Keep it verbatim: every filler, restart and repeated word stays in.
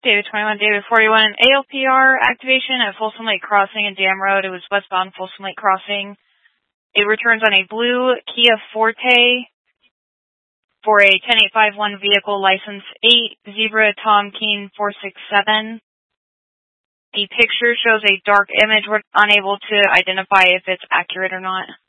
David twenty-one, David forty-one, A L P R activation at Folsom Lake Crossing and Dam Road. It was westbound Folsom Lake Crossing. It returns on a blue Kia Forte for a ten eight five one vehicle, license eight Zebra Tom Keen four six seven. The picture shows a dark image. We're unable to identify if it's accurate or not.